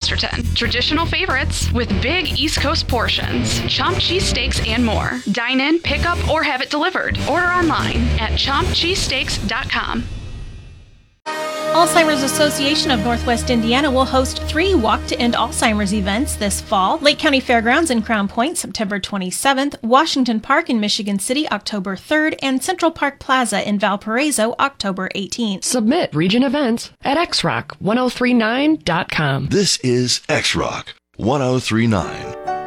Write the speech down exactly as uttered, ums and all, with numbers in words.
Chesterton. Traditional favorites with big East Coast portions, Chomp cheesesteaks, and more. Dine in, pick up, or have it delivered. Order online at chomp cheesesteaks dot com. Alzheimer's Association of Northwest Indiana will host three Walk to End Alzheimer's events this fall. Lake County Fairgrounds in Crown Point, September twenty-seventh, Washington Park in Michigan City, October third, and Central Park Plaza in Valparaiso, October eighteenth. Submit region events at x rock ten thirty-nine dot com. This is X Rock ten thirty-nine.